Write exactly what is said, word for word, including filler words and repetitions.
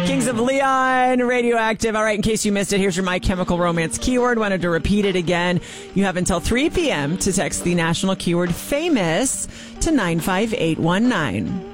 Kings of Leon, Radioactive. All right, in case you missed it, here's your My Chemical Romance keyword. Wanted to repeat it again. You have until three p.m. to text the national keyword FAMOUS to nine five eight one nine.